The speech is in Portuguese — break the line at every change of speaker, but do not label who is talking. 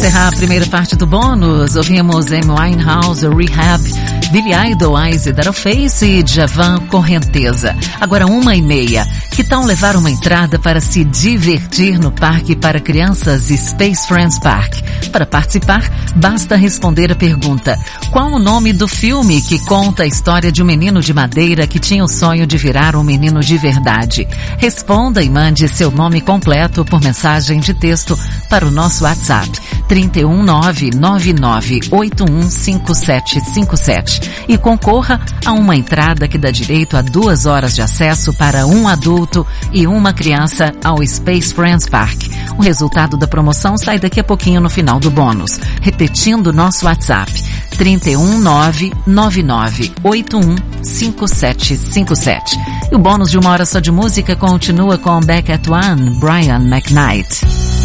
encerrar a primeira parte do bônus, ouvimos Amy Winehouse, Rehab, Billy Idol, Eyes That Face e Djavan, Correnteza. Agora 1h30. Que tal levar uma entrada para se divertir no parque para crianças Space Friends Park? Para participar, basta responder a pergunta: qual o nome do filme que conta a história de um menino de madeira que tinha o sonho de virar um menino de verdade? Responda e mande seu nome completo por mensagem de texto para o nosso WhatsApp 31999815757 e concorra a uma entrada que dá direito a 2 horas de acesso para um adulto e uma criança ao Space Friends Park. O resultado da promoção sai daqui a pouquinho no final do bônus. Repetindo nosso WhatsApp 31999815757. E o bônus de 1 hora só de música continua com Back at One, Brian McKnight.